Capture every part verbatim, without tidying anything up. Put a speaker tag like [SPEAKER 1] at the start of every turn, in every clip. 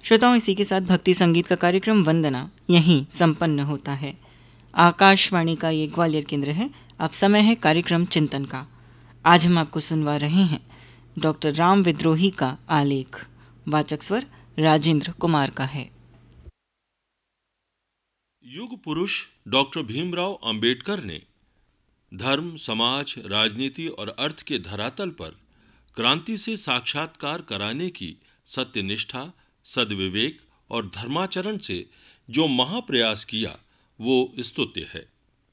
[SPEAKER 1] श्रोताओं, इसी के साथ भक्ति संगीत का कार्यक्रम वंदना यहीं संपन्न होता है। आकाशवाणी का ये ग्वालियर केंद्र है। अब समय है कार्यक्रम चिंतन का। आज हम आपको सुनवा रहे हैं डॉक्टर राम विद्रोही का आलेख। वाचक स्वर राजेंद्र कुमार का है।
[SPEAKER 2] युग पुरुष डॉक्टर भीमराव अंबेडकर ने धर्म, समाज, राजनीति और अर्थ के धरातल पर क्रांति से साक्षात्कार कराने की सत्यनिष्ठा, सद्विवेक और धर्माचरण से जो महाप्रयास किया वो स्तुत्य है।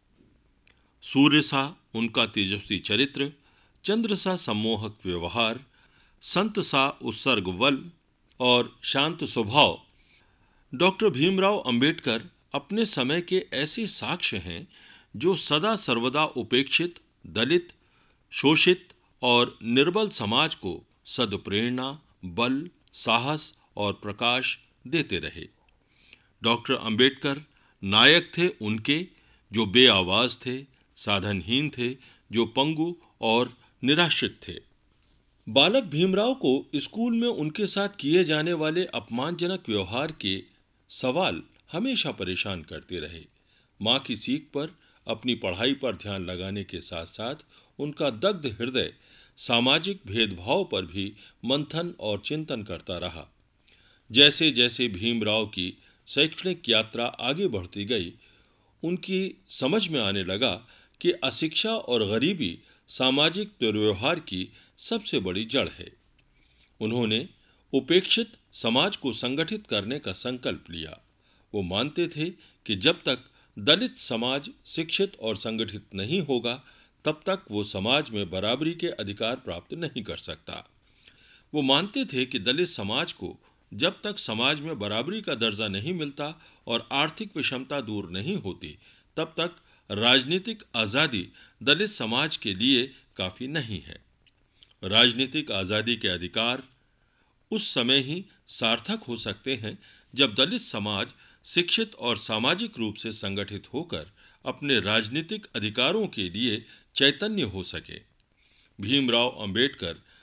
[SPEAKER 2] सूर्य सा उनका तेजस्वी चरित्र, चंद्र सा सम्मोहक व्यवहार, संत सा उत्सर्ग बल और शांत स्वभाव। डॉक्टर भीमराव अंबेडकर अपने समय के ऐसे साक्ष्य हैं जो सदा सर्वदा उपेक्षित, दलित, शोषित और निर्बल समाज को सद्प्रेरणा, बल, साहस और प्रकाश देते रहे। डॉक्टर अंबेडकर नायक थे उनके जो बेआवाज थे, साधनहीन थे, जो पंगु और निराश्रित थे। बालक भीमराव को स्कूल में उनके साथ किए जाने वाले अपमानजनक व्यवहार के सवाल हमेशा परेशान करते रहे। माँ की सीख पर अपनी पढ़ाई पर ध्यान लगाने के साथ साथ उनका दग्ध हृदय सामाजिक भेदभाव पर भी मंथन और चिंतन करता रहा। जैसे जैसे भीमराव की शैक्षणिक यात्रा आगे बढ़ती गई, उनकी समझ में आने लगा कि अशिक्षा और गरीबी सामाजिक दुर्व्यवहार की सबसे बड़ी जड़ है। उन्होंने उपेक्षित समाज को संगठित करने का संकल्प लिया। वो मानते थे कि जब तक दलित समाज शिक्षित और संगठित नहीं होगा, तब तक वो समाज में बराबरी के अधिकार प्राप्त नहीं कर सकता। वो मानते थे कि दलित समाज को जब तक समाज में बराबरी का दर्जा नहीं मिलता और आर्थिक विषमता दूर नहीं होती, तब तक राजनीतिक आज़ादी दलित समाज के लिए काफ़ी नहीं है। राजनीतिक आज़ादी के अधिकार उस समय ही सार्थक हो सकते हैं जब दलित समाज शिक्षित और सामाजिक रूप से संगठित होकर अपने राजनीतिक अधिकारों के लिए चैतन्य हो सके। भीमराव अंबेडकर